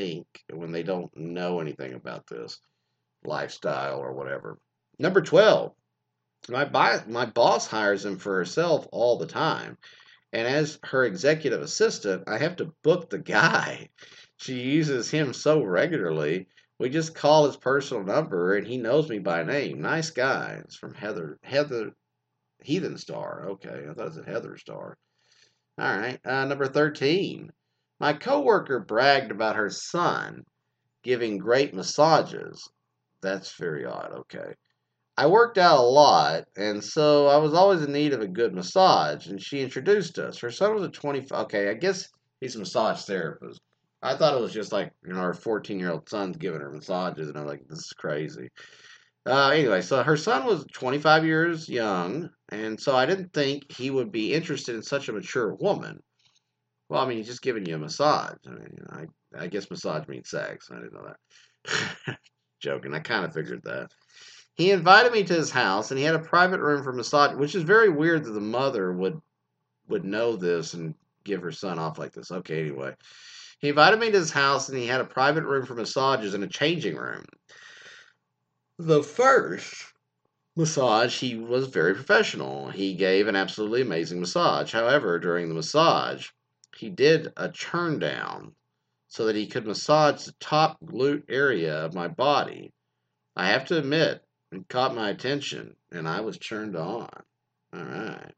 think when they don't know anything about this lifestyle or whatever. Number 12, my boss hires him for herself all the time. And as her executive assistant, I have to book the guy. She uses him so regularly. We just call his personal number and he knows me by name. Nice guy. It's from Heathen Star. Okay, I thought it was a Heather Star. All right. Number 13. My coworker bragged about her son giving great massages. That's very odd. Okay. I worked out a lot, and so I was always in need of a good massage, and she introduced us. Her son was a 25. Okay, I guess he's a massage therapist. I thought it was just like, her 14-year-old son's giving her massages, and I'm like, this is crazy. Anyway, so her son was 25 years young, and so I didn't think he would be interested in such a mature woman. Well, I mean, he's just giving you a massage. I mean, I guess massage means sex. I didn't know that. Joking. I kind of figured that. He invited me to his house, and he had a private room for massage, which is very weird that the mother would know this and give her son off like this. Okay, anyway. He invited me to his house, and he had a private room for massages and a changing room. The first massage, he was very professional. He gave an absolutely amazing massage. However, during the massage, he did a turn down so that he could massage the top glute area of my body. I have to admit, it caught my attention, and I was turned on. All right.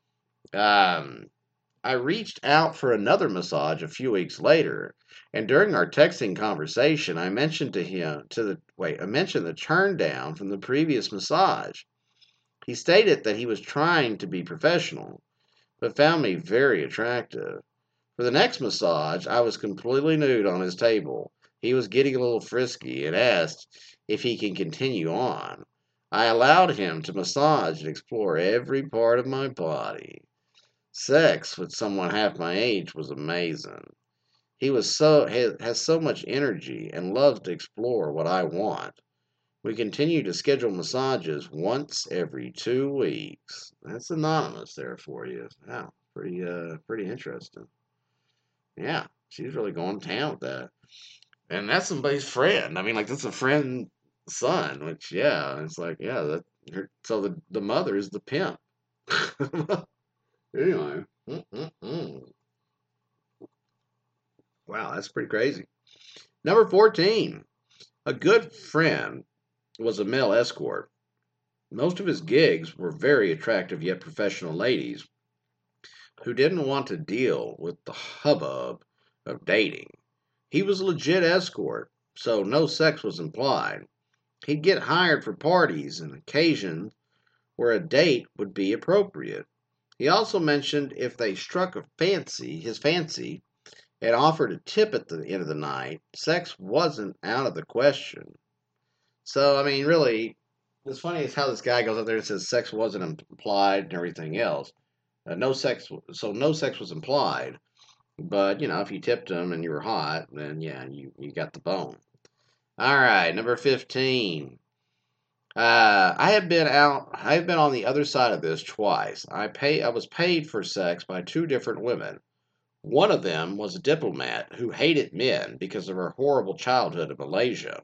I reached out for another massage a few weeks later, and during our texting conversation, I mentioned I mentioned the turn down from the previous massage. He stated that he was trying to be professional, but found me very attractive. For the next massage, I was completely nude on his table. He was getting a little frisky and asked if he can continue on. I allowed him to massage and explore every part of my body. Sex with someone half my age was amazing. He has so much energy and loves to explore what I want. We continue to schedule massages once every 2 weeks. That's anonymous there for you. Wow, pretty interesting. Yeah, she's really going to town with that. And that's somebody's friend. I mean, like, that's a friend's son, which, yeah, it's like, yeah, so the mother is the pimp. Anyway. Wow, that's pretty crazy. Number 14. A good friend was a male escort. Most of his gigs were very attractive yet professional ladies who didn't want to deal with the hubbub of dating. He was a legit escort, so no sex was implied. He'd get hired for parties and occasions where a date would be appropriate. He also mentioned if they struck his fancy, and offered a tip at the end of the night, sex wasn't out of the question. So, I mean, really, what's funny is how this guy goes out there and says sex wasn't implied and everything else. No sex, so no sex was implied. But if you tipped him and you were hot, then yeah, you got the bone. All right, number 15. I have been on the other side of this twice. I was paid for sex by two different women. One of them was a diplomat who hated men because of her horrible childhood in Malaysia.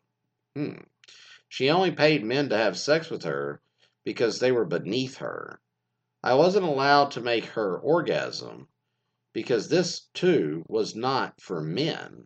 She only paid men to have sex with her because they were beneath her. I wasn't allowed to make her orgasm because this, too, was not for men.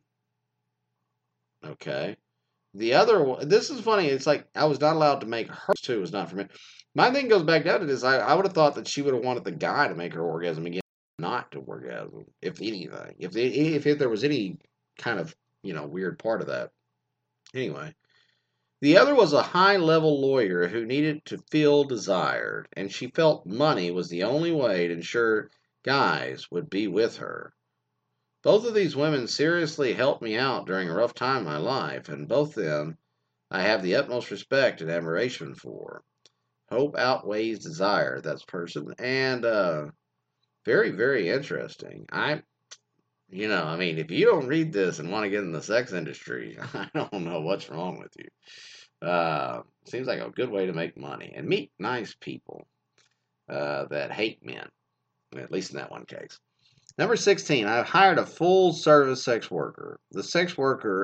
Okay. The other one, this is funny. It's like I was not allowed to make her, too, was not for men. My thing goes back down to this. I would have thought that she would have wanted the guy to make her orgasm again, not to orgasm, if anything. If there was any kind of, weird part of that. Anyway. The other was a high-level lawyer who needed to feel desired, and she felt money was the only way to ensure guys would be with her. Both of these women seriously helped me out during a rough time in my life, and both of them I have the utmost respect and admiration for. Hope outweighs desire, that's person, and very, very interesting. I mean, if you don't read this and want to get in the sex industry, I don't know what's wrong with you. Seems like a good way to make money and meet nice people that hate men, at least in that one case. Number 16, I've hired a full service sex worker. The sex worker